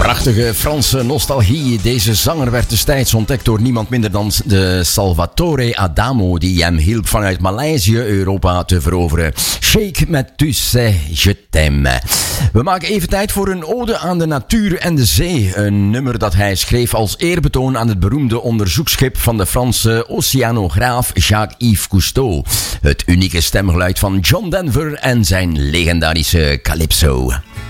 Prachtige Franse nostalgie. Deze zanger werd destijds ontdekt door niemand minder dan de Salvatore Adamo, die hem hielp vanuit Maleisië Europa te veroveren. Shake met Tu sais, je t'aime. We maken even tijd voor een ode aan de natuur en de zee. Een nummer dat hij schreef als eerbetoon aan het beroemde onderzoeksschip van de Franse oceanograaf Jacques-Yves Cousteau. Het unieke stemgeluid van John Denver en zijn legendarische Calypso.